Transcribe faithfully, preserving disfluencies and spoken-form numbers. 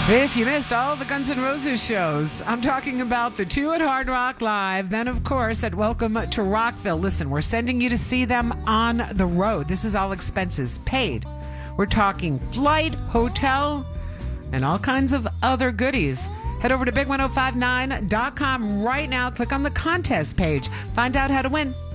If you missed all the Guns N' Roses shows, I'm talking about the two at Hard Rock Live, then, of course, at Welcome to Rockville. Listen, we're sending you to see them on the road. This is all expenses paid. We're talking flight, hotel, and all kinds of other goodies. Head over to big ten fifty-nine dot com right now. Click on the contest page. Find out how to win.